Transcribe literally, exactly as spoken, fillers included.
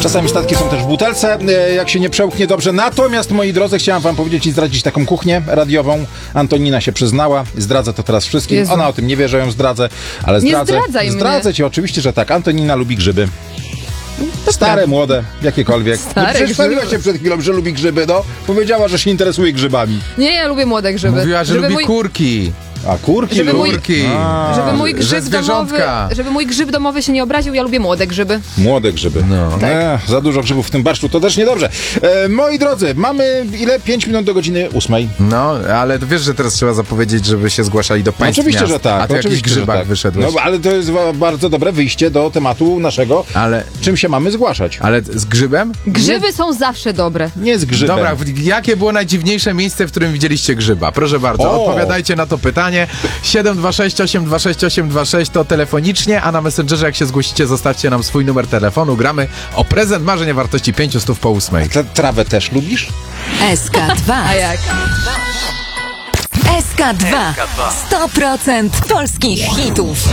Czasami statki są też w butelce, e, jak się nie przełknie dobrze. Natomiast, moi drodzy, chciałam wam powiedzieć i zdradzić taką kuchnię radiową. Antonina się przyznała, zdradza to teraz wszystkim. Jezu. Ona o tym nie wie, że ją zdradzę, ale Nie zdradzę. zdradzaj mnie. Zdradzę ci, oczywiście, że tak. Antonina lubi grzyby. Stare, młode, jakiekolwiek. Stare no przecież grzyby. chwaliła się przed chwilą, że lubi grzyby, no. Powiedziała, że się interesuje grzybami. Nie, ja lubię młode grzyby. Mówiła, że żeby lubi mój, kurki. A kurki Żeby lubi. mój- Kurki. A, żeby mój że grzyb domowy, zwierzątka. żeby mój grzyb domowy się nie obraził, ja lubię młode grzyby. Młode grzyby. No. Tak. E, za dużo grzybów w tym barszczu, to też niedobrze. E, moi drodzy, mamy ile? pięć minut do godziny ósmej. No, ale to wiesz, że teraz trzeba zapowiedzieć, żeby się zgłaszali do państw Oczywiście, miast. że tak. A ty o jakichś oczywiście, że grzybach tak. wyszedłeś. No, ale to jest wa- bardzo dobre wyjście do tematu naszego, Ale, czym się mamy zgłaszać. ale z grzybem? Grzyby są zawsze dobre. Nie z grzybem. Dobra, w- jakie było najdziwniejsze miejsce, w którym widzieliście grzyba? Proszę bardzo, O! odpowiadajcie na to pytanie. siedem dwa sześć osiem dwa sześć osiem dwa sześć to telefonicznie, a na Messengerze jak się zgłosicie, zostawcie nam swój numer telefonu. Gramy o prezent marzeń o wartości pięćset po ósmej. Tę trawę też lubisz? S K dwa. A jak? S K dwa. sto procent polskich hitów.